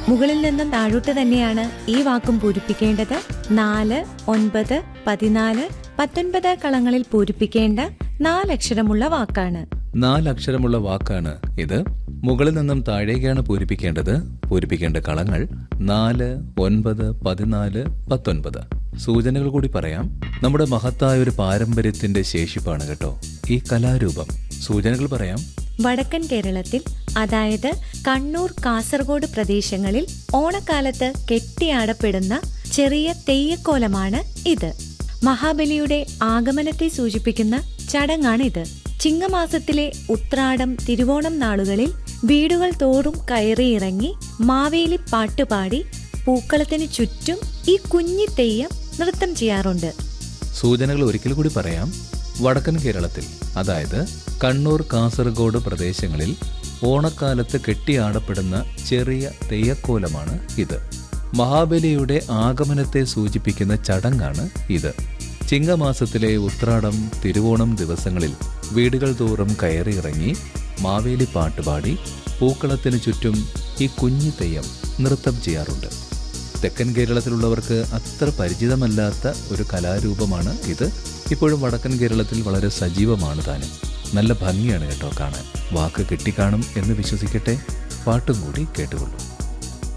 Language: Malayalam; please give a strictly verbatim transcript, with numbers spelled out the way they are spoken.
മുകളിൽ നിന്നും താഴോട്ട് തന്നെയാണ് ഈ വാക്കും പൂരിപ്പിക്കേണ്ടത്. നാല്, ഒൻപത്, പതിനാല്, പത്തൊൻപത് കളങ്ങളിൽ പൂരിപ്പിക്കേണ്ട നാലക്ഷരമുള്ള വാക്കാണ്. നാലക്ഷരമുള്ള വാക്കാണ് ഇത്. മുകളിൽ നിന്നും താഴേക്കാണ് പൂരിപ്പിക്കേണ്ടത്. പൂരിപ്പിക്കേണ്ട കളങ്ങൾ നാല്, ഒൻപത്, പതിനാല്, പത്തൊൻപത്. സൂചനകൾ കൂടി പറയാം. നമ്മുടെ മഹത്തായ ഒരു പാരമ്പര്യത്തിന്റെ ശേഷിപ്പാണ് കേട്ടോ ഈ കലാരൂപം. സൂചനകൾ പറയാം. വടക്കൻ കേരളത്തിൽ, അതായത് കണ്ണൂർ, കാസർഗോഡ് പ്രദേശങ്ങളിൽ ഓണക്കാലത്ത് കെട്ടിയാടപ്പെടുന്ന ചെറിയ തെയ്യക്കോലമാണ് ഇത്. മഹാബലിയുടെ ആഗമനത്തെ സൂചിപ്പിക്കുന്ന ചടങ്ങാണിത്. ചിങ്ങമാസത്തിലെ ഉത്രാടം, തിരുവോണം നാളുകളിൽ വീടുകൾ തോറും കയറിയിറങ്ങി മാവേലി പാട്ടുപാടി പൂക്കളത്തിന് ചുറ്റും ഈ കുഞ്ഞി തെയ്യം നൃത്തം ചെയ്യാറുണ്ട്. സൂചനകൾ ഒരിക്കൽ കൂടി പറയാം. വടക്കൻ കേരളത്തിൽ, അതായത് കണ്ണൂർ, കാസർഗോഡ് പ്രദേശങ്ങളിൽ ഓണക്കാലത്ത് കെട്ടിയാടപ്പെടുന്ന ചെറിയ തെയ്യക്കോലമാണ് ഇത്. മഹാബലിയുടെ ആഗമനത്തെ സൂചിപ്പിക്കുന്ന ചടങ്ങാണ് ഇത്. ചിങ്ങമാസത്തിലെ ഉത്രാടം, തിരുവോണം ദിവസങ്ങളിൽ വീടുകൾ തോറും കയറിയിറങ്ങി മാവേലി പാട്ടുപാടി പൂക്കളത്തിന് ചുറ്റും ഈ കുഞ്ഞി തെയ്യം നൃത്തം ചെയ്യാറുണ്ട്. തെക്കൻ കേരളത്തിലുള്ളവർക്ക് അത്ര പരിചിതമല്ലാത്ത ഒരു കലാരൂപമാണ് ഇത്. ഇപ്പോഴും വടക്കൻ കേരളത്തിൽ വളരെ സജീവമാണ് താനും. നല്ല ഭംഗിയാണ് കേട്ടോ കാണാൻ. വാക്ക് കിട്ടിക്കാണും എന്ന് വിശ്വസിക്കട്ടെ. പാട്ടും കൂടി കേട്ടുകൊള്ളൂ.